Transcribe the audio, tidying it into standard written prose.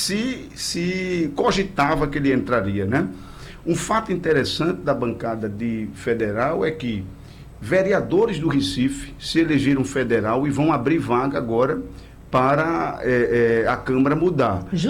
se cogitava que ele entraria, né? Um fato interessante da bancada de federal é que vereadores do Recife se elegeram federal e vão abrir vaga agora para a Câmara mudar.